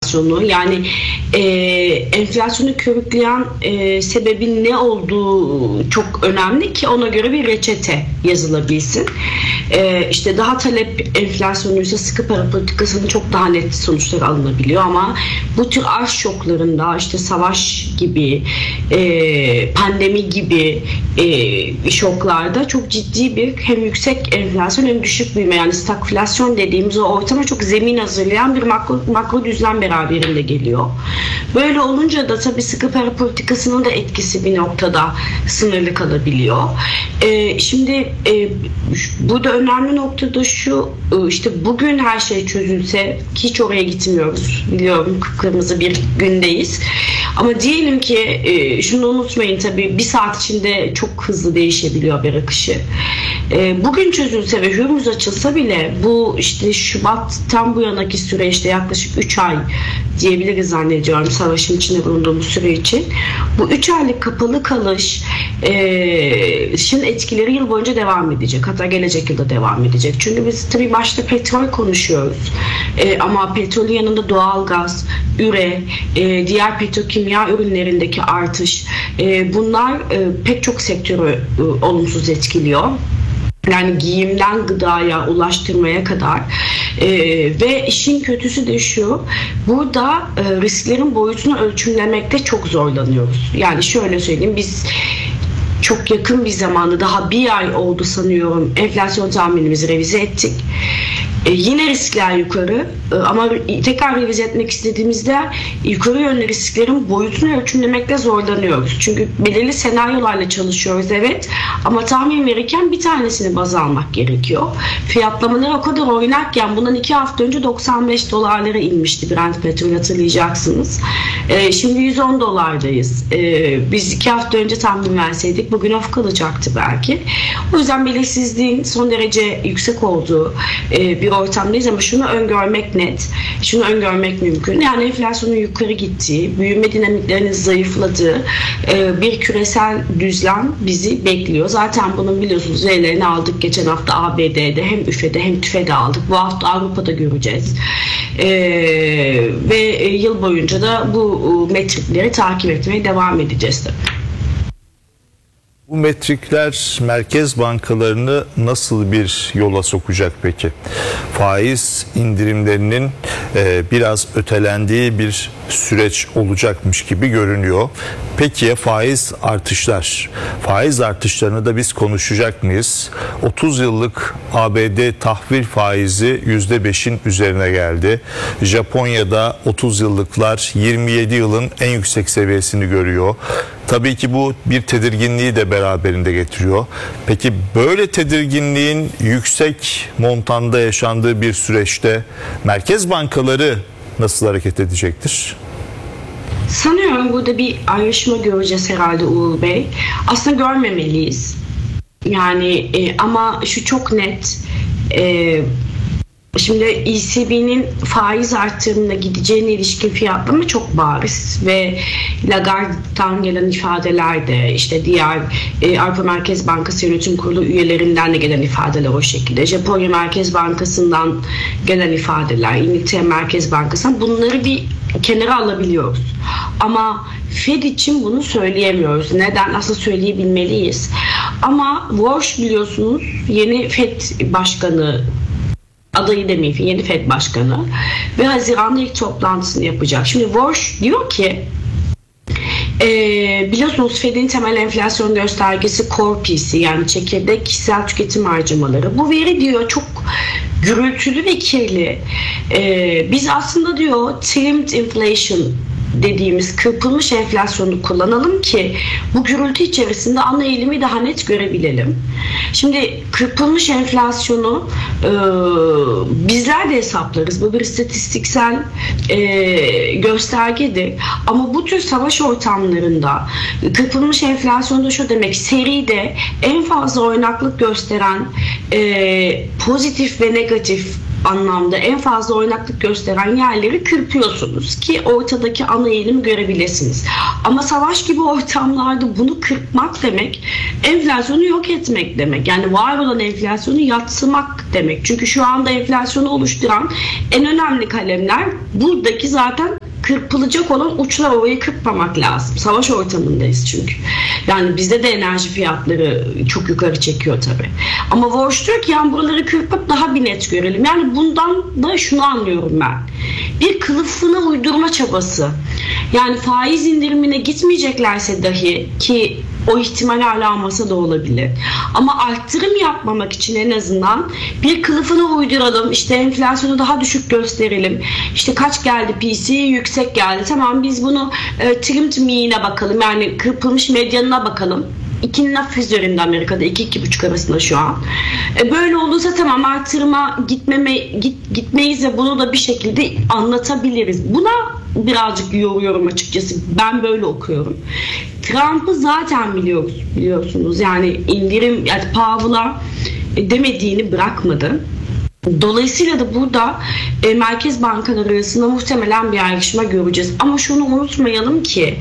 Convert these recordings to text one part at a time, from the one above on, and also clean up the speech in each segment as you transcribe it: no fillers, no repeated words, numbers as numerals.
enflasyonu. Yani enflasyonu körükleyen sebebin ne olduğu çok önemli ki ona göre bir reçete yazılabilsin. İşte daha talep enflasyonuysa sıkı para politikasının çok daha net sonuçları alınabiliyor ama bu tür arz şoklarında işte savaş gibi, pandemi gibi şoklarda çok ciddi bir hem yüksek enflasyon hem düşük büyüme, yani stagflasyon dediğimiz o ortama çok zemin hazırlayan bir makro düzlem beraberinde geliyor. Böyle olunca da tabii sıkı para politikasının da etkisi bir noktada sınırlı kalabiliyor. Şimdi burada önemli nokta da şu, işte bugün her şey çözülse, hiç oraya gitmiyoruz. Biliyorum, kıpkırmızı bir gündeyiz. Ama diyelim ki şunu unutmayın, tabii bir saat içinde çok hızlı değişebiliyor haber akışı. Bugün çözülse ve Hürmüz açılsa bile bu işte Şubat'tan bu yanaki süreçte yaklaşık 3 ay diyebiliriz zannediyorum savaşın içinde bulunduğumuz süre için. Bu 3 aylık kapalı kalış şimdi etkileri yıl boyunca devam edecek. Hatta gelecek yılda devam edecek. Çünkü biz tabii başta petrol konuşuyoruz. Ama petrolün yanında doğalgaz, üre, diğer petrokimya ürünlerindeki artış, bunlar pek çok sektörü olumsuz etkiliyor. Yani giyimden gıdaya, ulaştırmaya kadar. Ve işin kötüsü de şu, burada risklerin boyutunu ölçümlemekte çok zorlanıyoruz. Yani şöyle söyleyeyim, biz çok yakın bir zamanda, daha bir ay oldu sanıyorum, enflasyon tahminimizi revize ettik. Yine riskler yukarı ama tekrar revize etmek istediğimizde yukarı yönlü risklerin boyutunu ölçümlemekte zorlanıyoruz. Çünkü belirli senaryolarla çalışıyoruz, evet, ama tahmin verirken bir tanesini baz almak gerekiyor. Fiyatlamalar o kadar oynakken bundan 2 hafta önce $95 inmişti Brent petrol, hatırlayacaksınız. Şimdi $110'dayız. Biz 2 hafta önce tahmin verseydik bugün off kalacaktı belki. O yüzden belirsizliğin son derece yüksek olduğu bir ortamdayız ama şunu öngörmek net, şunu öngörmek mümkün. Yani enflasyonun yukarı gittiği, büyüme dinamiklerinin zayıfladığı bir küresel düzlem bizi bekliyor. Zaten bunun biliyorsunuz verilerini aldık geçen hafta ABD'de, hem üfede hem tüfede aldık. Bu hafta Avrupa'da göreceğiz. Ve yıl boyunca da bu metrikleri takip etmeye devam edeceğiz tabii. Bu metrikler merkez bankalarını nasıl bir yola sokacak peki? Faiz indirimlerinin biraz ötelendiği bir süreç olacakmış gibi görünüyor. Peki ya faiz artışlar? Faiz artışlarını da biz konuşacak mıyız? 30 yıllık ABD tahvil faizi %5'in üzerine geldi. Japonya'da 30 yıllıklar 27 yılın en yüksek seviyesini görüyor. Tabii ki bu bir tedirginliği de beraberinde getiriyor. Peki böyle tedirginliğin yüksek montanda yaşandığı bir süreçte merkez bankaları nasıl hareket edecektir? Sanıyorum burada bir ayrışma göreceğiz herhalde Uğur Bey. Aslında görmemeliyiz. Yani ama şu çok net. Şimdi ECB'nin faiz artırımına gideceğine ilişkin fiyatlama çok bariz ve Lagarde'dan gelen ifadeler de, işte diğer Avrupa Merkez Bankası Yönetim Kurulu üyelerinden de gelen ifadeler o şekilde. Japonya Merkez Bankası'ndan gelen ifadeler, İngiltere Merkez Bankası'ndan, bunları bir kenara alabiliyoruz. Ama Fed için bunu söyleyemiyoruz. Neden? Aslında söyleyebilmeliyiz. Ama Walsh biliyorsunuz yeni Fed Başkanı, adayı demeyeyim, yeni Fed Başkanı ve Haziran'da ilk toplantısını yapacak. Şimdi Walsh diyor ki biliyorsunuz Fed'in temel enflasyon göstergesi Core PCE, yani çekirdek kişisel tüketim harcamaları. Bu veri diyor çok gürültülü ve kirli. Biz aslında diyor trimmed inflation dediğimiz kırpılmış enflasyonu kullanalım ki bu gürültü içerisinde ana eğilimi daha net görebilelim. Şimdi kırpılmış enflasyonu bizler de hesaplarız. Bu bir istatistiksel göstergedir. Ama bu tür savaş ortamlarında kırpılmış enflasyon da şu demek: seride en fazla oynaklık gösteren pozitif ve negatif anlamda en fazla oynaklık gösteren yerleri kırpıyorsunuz ki ortadaki ana eğilimi görebilirsiniz. Ama savaş gibi ortamlarda bunu kırpmak demek enflasyonu yok etmek demek. Yani var olan enflasyonu yadsımak demek. Çünkü şu anda enflasyonu oluşturan en önemli kalemler buradaki zaten kırpılacak olan uçlar, orayı kırpmamak lazım. Savaş ortamındayız çünkü. Yani bizde de enerji fiyatları çok yukarı çekiyor tabii. Ama Walsh diyor ki yani buraları kırpıp daha bir net görelim. Yani bundan da şunu anlıyorum ben. Bir kılıfına uydurma çabası. Yani faiz indirimine gitmeyeceklerse dahi, ki o ihtimal hala masada olabilir. Ama arttırım yapmamak için en azından bir kılıfına uyduralım. İşte enflasyonu daha düşük gösterelim. İşte kaç geldi PCE yüksek geldi. Tamam, biz bunu trimmed mean'e bakalım. Yani kırpılmış medyanına bakalım. 2'nin hafif üzerinde Amerika'da, 2-2,5 arasında şu an. Böyle olursa tamam, artırıma gitmeyiz ve bunu da bir şekilde anlatabiliriz. Buna birazcık yoruyorum açıkçası. Ben böyle okuyorum. Trump'ı zaten biliyorsunuz. Yani indirim, yani Powell'a demediğini bırakmadı. Dolayısıyla da burada merkez bankaları arasında muhtemelen bir ayrışma göreceğiz. Ama şunu unutmayalım ki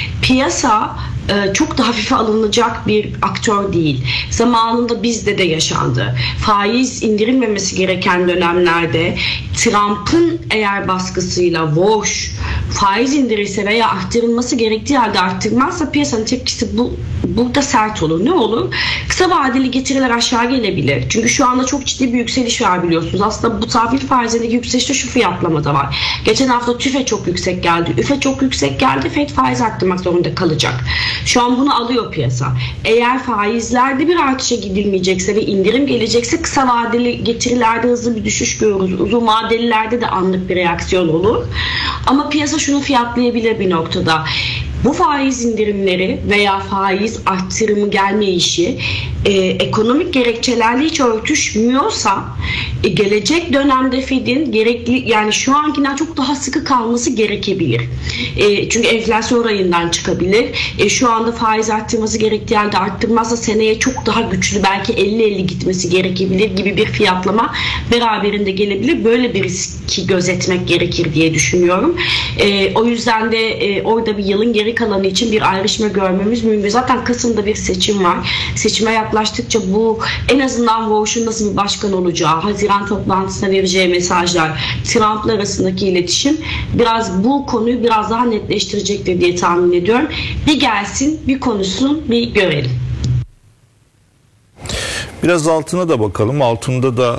piyasa çok da hafife alınacak bir aktör değil. Zamanında bizde de yaşandı. Faiz indirilmemesi gereken dönemlerde Trump'ın eğer baskısıyla Walsh faiz indirirse veya arttırılması gerektiği halde arttırmazsa piyasanın tepkisi burada sert olur. Ne olur? Kısa vadeli getiriler aşağı gelebilir. Çünkü şu anda çok ciddi bir yükseliş var biliyorsunuz. Aslında bu tahvil faizindeki yükselişte şu fiyatlamada var. Geçen hafta TÜFE çok yüksek geldi. üfe çok yüksek geldi. FED faiz arttırmak zorunda kalacak. Şu an bunu alıyor piyasa. Eğer faizlerde bir artışa gidilmeyecekse ve indirim gelecekse kısa vadeli getirilerde hızlı bir düşüş görürüz. Uzun vadelilerde de anlık bir reaksiyon olur. Ama piyasa şunu fiyatlayabilir bir noktada. Bu faiz indirimleri veya faiz arttırımı gelmeyişi ekonomik gerekçelerle hiç örtüşmüyorsa gelecek dönemde Fed'in gerekli, yani şu ankinden çok daha sıkı kalması gerekebilir. Çünkü enflasyon rayından çıkabilir. Şu anda faiz arttırması gerektiği halde arttırmazsa seneye çok daha güçlü, belki 50-50 gitmesi gerekebilir gibi bir fiyatlama beraberinde gelebilir. Böyle bir riski gözetmek gerekir diye düşünüyorum. O yüzden de orada bir yılın geri kalanı için bir ayrışma görmemiz mümkün. Zaten Kasım'da bir seçim var. Seçime yaklaştıkça bu en azından Walsh'un nasıl bir başkan olacağı, Haziran toplantısına vereceği mesajlar, Trump'la arasındaki iletişim biraz bu konuyu biraz daha netleştirecektir diye tahmin ediyorum. Bir gelsin, bir konuşsun, bir görelim. Biraz altına da bakalım. Altında da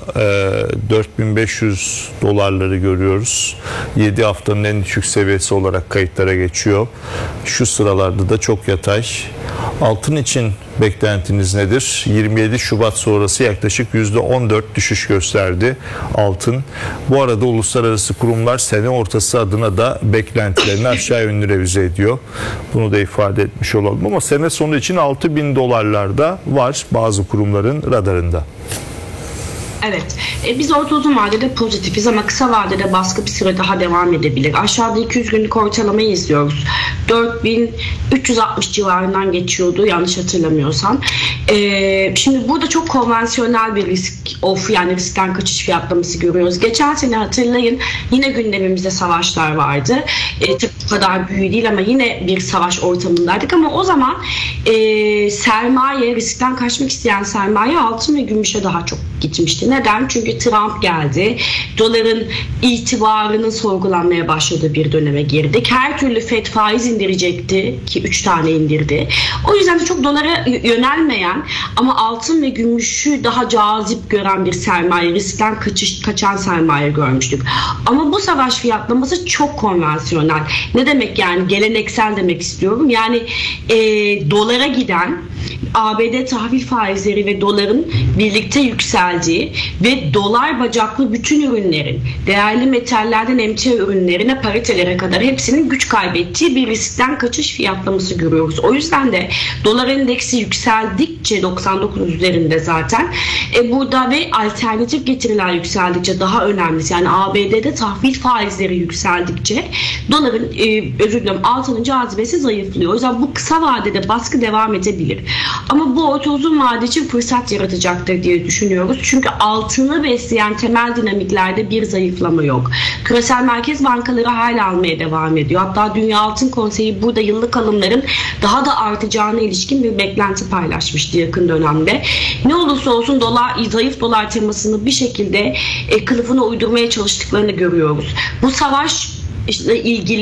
4500 dolarları görüyoruz. 7 haftanın en düşük seviyesi olarak kayıtlara geçiyor. Şu sıralarda da çok yatay. Altın için beklentiniz nedir? 27 Şubat sonrası yaklaşık %14 düşüş gösterdi altın. Bu arada uluslararası kurumlar sene ortası adına da beklentilerini aşağı yönlü revize ediyor. Bunu da ifade etmiş olalım. Ama sene sonu için 6000 dolarlarda var bazı kurumların radarında. Evet. Biz orta uzun vadede pozitifiz ama kısa vadede baskı bir süre daha devam edebilir. Aşağıda 200 günlük ortalamayı izliyoruz. 4360 civarından geçiyordu yanlış hatırlamıyorsam. Şimdi burada çok konvansiyonel bir risk yani riskten kaçış fiyatlaması görüyoruz. Geçen sene hatırlayın, yine gündemimizde savaşlar vardı. Tabii bu kadar büyük değil ama yine bir savaş ortamındaydık ama o zaman sermaye, riskten kaçmak isteyen sermaye altın ve gümüşe daha çok gitmişti. Neden? Çünkü Trump geldi. Doların itibarının sorgulanmaya başladığı bir döneme girdik. Her türlü FED faiz indirecekti ki 3 tane indirdi. O yüzden de çok dolara yönelmeyen ama altın ve gümüşü daha cazip gören bir sermaye, riskten kaçan sermaye görmüştük. Ama bu savaş fiyatlaması çok konvansiyonel. Ne demek yani? Geleneksel demek istiyorum. Yani dolara giden ABD tahvil faizleri ve doların birlikte yükseldiği ve dolar bacaklı bütün ürünlerin, değerli metallerden emtia ürünlerine, paritelere kadar hepsinin güç kaybettiği bir riskten kaçış fiyatlaması görüyoruz. O yüzden de dolar endeksi yükseldikçe 99 üzerinde zaten burada ve alternatif getiriler yükseldikçe daha önemlisi, yani ABD'de tahvil faizleri yükseldikçe doların altının cazibesi zayıflıyor. O yüzden bu kısa vadede baskı devam edebilir. Ama bu orta uzun vade için fırsat yaratacaktır diye düşünüyoruz. Çünkü altını besleyen temel dinamiklerde bir zayıflama yok. Küresel merkez bankaları hala almaya devam ediyor. Hatta Dünya Altın Konseyi burada yıllık alımların daha da artacağına ilişkin bir beklenti paylaşmıştı yakın dönemde. Ne olursa olsun zayıf dolar temasını bir şekilde kılıfına uydurmaya çalıştıklarını görüyoruz. Bu savaş ilgili